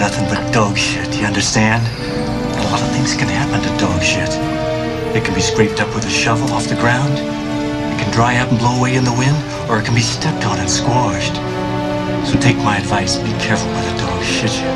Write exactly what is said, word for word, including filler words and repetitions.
nothing but dog shit, you understand? A lot of things can happen to dog shit. It can be scraped up with a shovel off the ground, it can dry up and blow away in the wind, or it can be stepped on and squashed. So take my advice, be careful where the dog shits you.